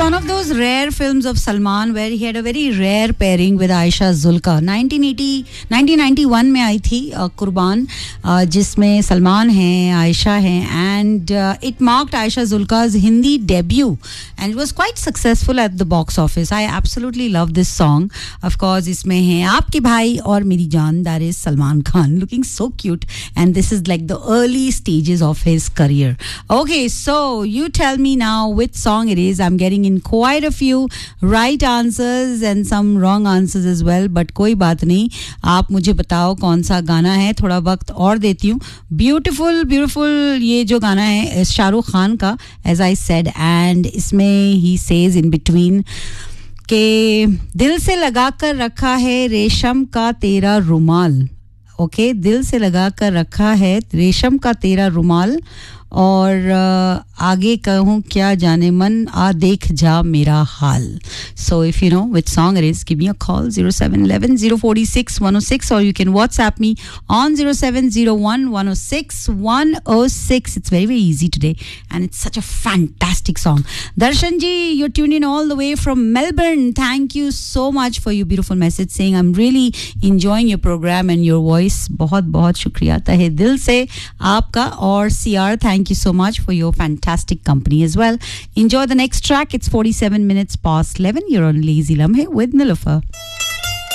one of those rare films of Salman where he had a very rare pairing with Aisha Zulka. 1991 में आई थी कुर्बान, जिसमें सलमान हैं, आयशा हैं, and it marked Aisha Zulka's Hindi debut and it was quite successful at the box office. I absolutely love this song. Of course, इसमें हैं आपके भाई और मेरी जान, that is Salman Khan, looking so cute, and this is like the early stages of his career. Okay, so you tell me now which song it is. I'm getting in quite a few right answers and some wrong answers as well, but कोई बात नहीं, आप मुझे बताओ कौन सा गाना है. थोड़ा वक्त और देती हूँ. ब्यूटीफुल ये जो गाना है शाहरुख खान का, as I said, and इसमें he says in between के दिल से लगा कर रखा है रेशम का तेरा रुमाल. ओके, दिल से लगा कर रखा है रेशम का तेरा रुमाल, और आगे कहूँ क्या जाने मन, आ देख जा मेरा हाल. So if you know which song it is, give me a call 0711 046 106, or you can WhatsApp me on 0701 106 106. It's very easy today and it's such a fantastic song. Darshan ji, you're tuned in all the way from Melbourne. Thank you so much for your beautiful message saying I'm really enjoying your program and your voice. बहुत शुक्रिया तहे दिल से आपका. और CR, thank you so much for your fantastic company as well. Enjoy the next track. It's 47 minutes past 11. You're on Lazy Lamhe with Nilofer.